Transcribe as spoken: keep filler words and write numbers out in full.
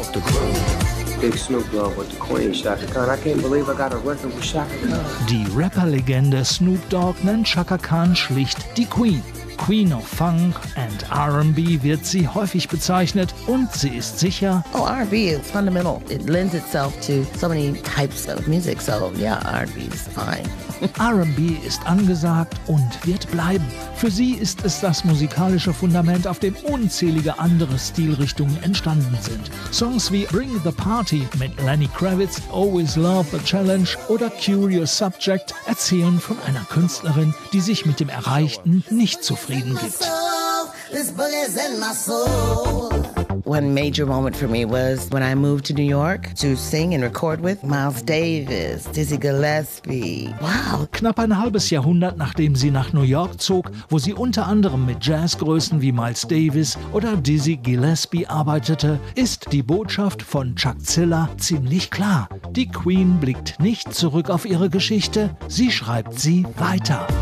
off the groove. Big Snoop Dogg with the Queen, Chaka Khan. I can't believe I got a record with Chaka Khan. Die Rapperlegende Snoop Dogg nennt Chaka Khan schlicht die Queen. Queen of Funk and R and B wird sie häufig bezeichnet und sie ist sicher, oh, R and B is fundamental. It lends itself to so many types of music, so yeah, R and B is fine. R and B ist angesagt und wird bleiben. Für sie ist es das musikalische Fundament, auf dem unzählige andere Stilrichtungen entstanden sind. Songs wie Bring the Party mit Lenny Kravitz, Always Love the Challenge oder Curious Subject erzählen von einer Künstlerin, die sich mit dem Erreichten nicht zufrieden gibt. One major moment for me was when I moved to New York to sing and record with Miles Davis, Dizzy Gillespie. Wow. Knapp ein halbes Jahrhundert nachdem sie nach New York zog, wo sie unter anderem mit Jazzgrößen wie Miles Davis oder Dizzy Gillespie arbeitete, ist die Botschaft von Chuck Zilla ziemlich klar. Die Queen blickt nicht zurück auf ihre Geschichte, sie schreibt sie weiter.